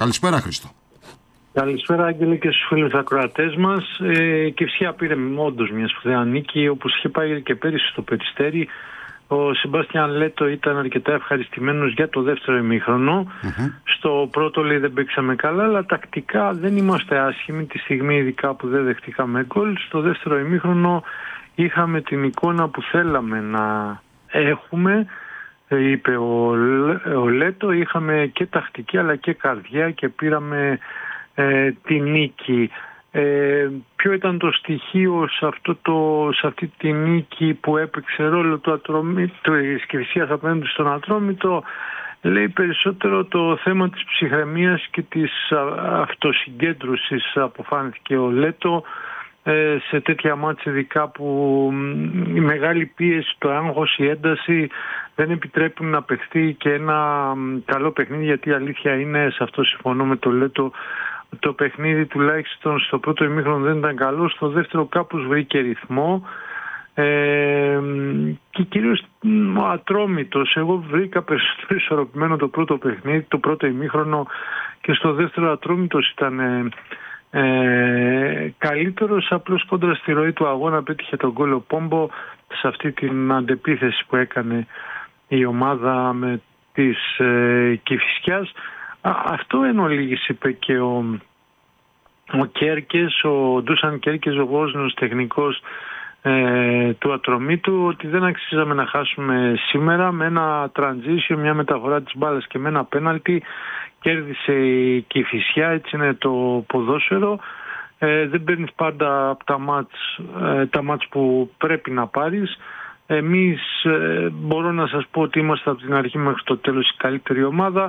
Καλησπέρα, Χρήστο. Καλησπέρα, Άγγελε, και στους φίλους ακροατές μας. Η Κηφισιά πήρε όντως μια σπουδαία νίκη, όπως είχε πάει και πέρυσι στο Περιστέρι. Ο Σεμπάστιαν Λέτο ήταν αρκετά ευχαριστημένος για το δεύτερο ημίχρονο. Στο πρώτο, λέει, δεν παίξαμε καλά, αλλά τακτικά δεν είμαστε άσχημοι τη στιγμή ειδικά που δεν δεχτήκαμε γκολ. Στο δεύτερο ημίχρονο είχαμε την εικόνα που θέλαμε να έχουμε, είπε ο Λέτο. Είχαμε και τακτική αλλά και καρδιά και πήραμε τη νίκη. Ποιο ήταν το στοιχείο σε αυτή τη νίκη που έπαιξε ρόλο της Κηφισίας απέναντι στον Ατρόμητο? Λέει περισσότερο το θέμα της ψυχραιμίας και της αυτοσυγκέντρωσης, αποφάνθηκε ο Λέτο, σε τέτοια μάτς ειδικά που η μεγάλη πίεση, το άγχος, η ένταση δεν επιτρέπουν να παιχτεί και ένα καλό παιχνίδι, γιατί η αλήθεια είναι, σε αυτό συμφωνώ με το Λέτο, το παιχνίδι τουλάχιστον στο πρώτο ημίχρονο δεν ήταν καλό, στο δεύτερο κάπως βρήκε ρυθμό και κυρίως ο Ατρόμητος. Εγώ βρήκα περισσότερο ισορροπημένο το πρώτο παιχνίδι, το πρώτο ημίχρονο, και στο δεύτερο Ατρόμητος ήταν καλύτερος. Απλώς κόντρα στη ροή του αγώνα πέτυχε τον γκολ ο Πόμπο σε αυτή την αντεπίθεση που έκανε η ομάδα με της Κηφισιάς. Αυτό εν ολίγης είπε και ο Κέρκες, ο Ντούσαν Κέρκες, ο Βόσνος τεχνικός του Ατρομήτου, ότι δεν αξίζαμε να χάσουμε σήμερα. Με ένα transition, μια μεταφορά της μπάλας και με ένα πέναλτι κέρδισε η Κηφισιά. Έτσι είναι το ποδόσφαιρο. Δεν παίρνεις πάντα από τα μάτς που πρέπει να πάρεις. Εμείς μπορώ να σας πω ότι είμαστε από την αρχή μέχρι το τέλος η καλύτερη ομάδα.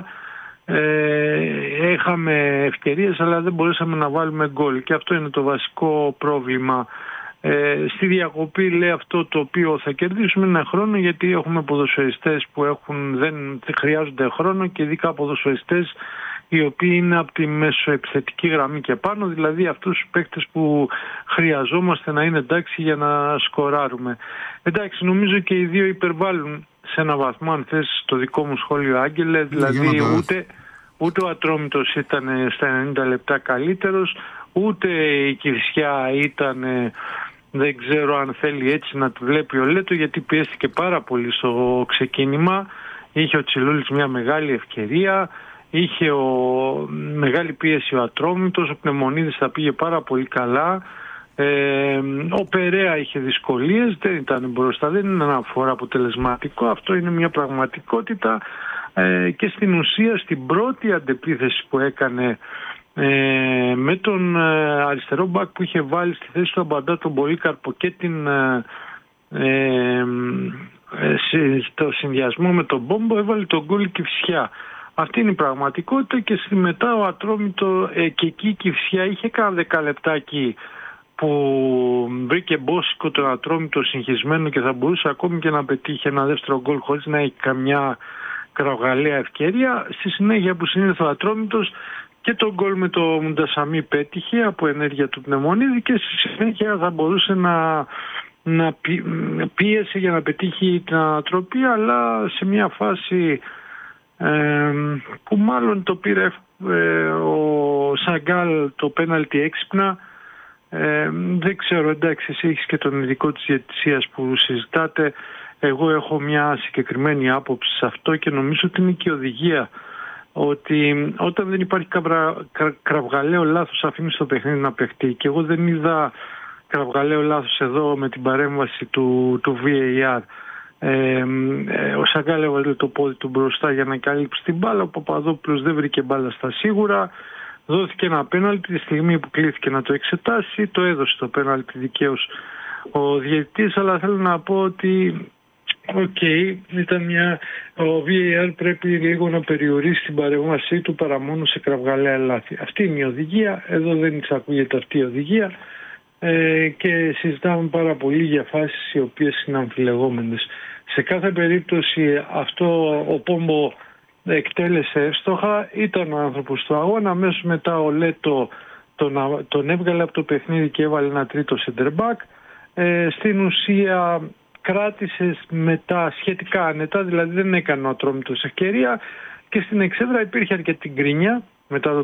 Είχαμε ευκαιρίες αλλά δεν μπορέσαμε να βάλουμε γκολ, και αυτό είναι το βασικό πρόβλημα. Στη διακοπή, λέει, αυτό το οποίο θα κερδίσουμε είναι χρόνο, γιατί έχουμε ποδοσφαιριστές που δεν χρειάζονται χρόνο, και ειδικά ποδοσφαιριστές οι οποίοι είναι από τη μεσοεπιθετική γραμμή και πάνω, δηλαδή αυτούς τους παίκτες που χρειαζόμαστε να είναι εντάξει για να σκοράρουμε. Εντάξει, νομίζω και οι δύο υπερβάλλουν σε ένα βαθμό, αν θες το δικό μου σχόλιο, Άγγελε, δηλαδή ούτε ο Ατρόμητος ήταν στα 90 λεπτά καλύτερος, ούτε η Κηφισιά ήταν, δεν ξέρω αν θέλει έτσι να του βλέπει ο Λέτο, γιατί πιέστηκε πάρα πολύ στο ξεκίνημα. Είχε ο Τσιλούλης μια μεγάλη ευκαιρία, είχε μεγάλη πίεση ο Ατρόμητος, ο Πνευμονίδης τα πήγε πάρα πολύ καλά. Ο Περέα είχε δυσκολίες, δεν ήταν μπροστά, δεν είναι ένα φορά αποτελεσματικό, αυτό είναι μια πραγματικότητα. Και στην ουσία στην πρώτη αντεπίθεση που έκανε με τον αριστερό μπακ που είχε βάλει στη θέση του Αμπαντά τον Πολύκαρπο και το συνδυασμό με τον Μπόμπο, έβαλε τον γκολ η Κηφισιά. Αυτή είναι η πραγματικότητα. Και μετά ο Ατρόμητο, και εκεί η Κηφισιά είχε κάνα 10 λεπτάκι που βρήκε μπόσικο τον Ατρόμητο συγχυσμένο και θα μπορούσε ακόμη και να πετύχει ένα δεύτερο γκολ χωρίς να έχει καμιά κραυγαλαία ευκαιρία. Στη συνέχεια που συνήθω ο Ατρόμητος και το γκολ με το Μουντασαμί πέτυχε από ενέργεια του Πνευμονίδη, και στη συνέχεια θα μπορούσε να πίεσε για να πετύχει την ανατροπή, αλλά σε μια φάση που μάλλον το πήρε ο Σαγκάλ το πέναλτι έξυπνα. Δεν ξέρω, εντάξει, εσύ έχεις και τον ειδικό της διαιτησίας που συζητάτε. Εγώ έχω μια συγκεκριμένη άποψη σε αυτό και νομίζω ότι είναι και οδηγία, ότι όταν δεν υπάρχει κραυγαλαίο λάθος αφήνεις το παιχνίδι να παιχτεί, και εγώ δεν είδα κραυγαλαίο λάθος εδώ με την παρέμβαση του VAR. Ο Σαγκάλ έβαλε το πόδι του μπροστά για να καλύψει την μπάλα, ο Παπαδόπουλος δεν βρήκε μπάλα στα σίγουρα, δόθηκε ένα πέναλτι. Τη στιγμή που κλήθηκε να το εξετάσει, το έδωσε το πέναλτι δικαίως ο διαιτητής, αλλά θέλω να πω ότι ο VAR πρέπει λίγο να περιορίσει την παρέμβασή του παρά μόνο σε κραυγαλαία λάθη. Αυτή είναι η οδηγία, εδώ δεν εξακούγεται αυτή η οδηγία, και συζητάμε πάρα πολύ για φάσεις οι οποίες είναι αμφιλεγόμενες. Σε κάθε περίπτωση αυτό ο Πόμπο εκτέλεσε εύστοχα, ήταν ο άνθρωπος του αγώνα. Αμέσως μετά ο Λέτο τον έβγαλε από το παιχνίδι και έβαλε ένα τρίτο center back. Στην ουσία κράτησε μετά σχετικά άνετα, δηλαδή δεν έκανε ο Ατρόμητος ευκαιρία, και στην εξέδρα υπήρχε αρκετή γκρίνια μετά το